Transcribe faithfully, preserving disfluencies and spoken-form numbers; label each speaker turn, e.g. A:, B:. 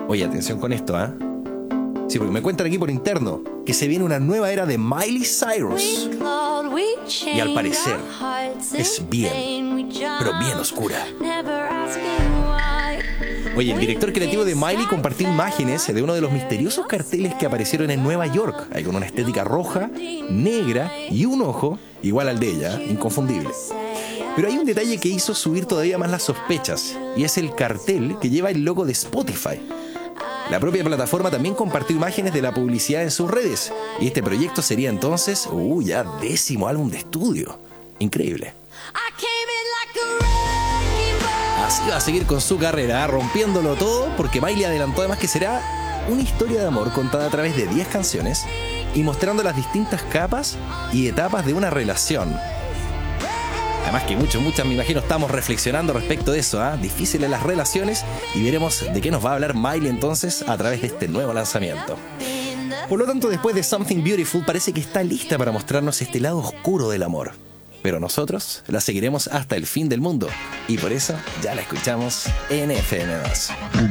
A: Oye, atención con esto, ¿ah? ¿eh? Sí, porque me cuentan aquí por interno que se viene una nueva era de Miley Cyrus. Y al parecer es bien, pero bien oscura. Oye, el director creativo de Miley compartió imágenes de uno de los misteriosos carteles que aparecieron en Nueva York, ahí con una estética roja, negra y un ojo igual al de ella, inconfundible. Pero hay un detalle que hizo subir todavía más las sospechas, y es el cartel que lleva el logo de Spotify. La propia plataforma también compartió imágenes de la publicidad en sus redes, y este proyecto sería entonces, uh, ya décimo álbum de estudio. Increíble. Así va a seguir con su carrera, rompiéndolo todo, porque Miley adelantó además que será una historia de amor contada a través de diez canciones y mostrando las distintas capas y etapas de una relación. Además que muchos, muchas, me imagino, estamos reflexionando respecto de eso, ¿eh? Difíciles las relaciones, y veremos de qué nos va a hablar Miley entonces a través de este nuevo lanzamiento. Por lo tanto, después de Something Beautiful, parece que está lista para mostrarnos este lado oscuro del amor. Pero nosotros la seguiremos hasta el fin del mundo, y por eso ya la escuchamos en F M más.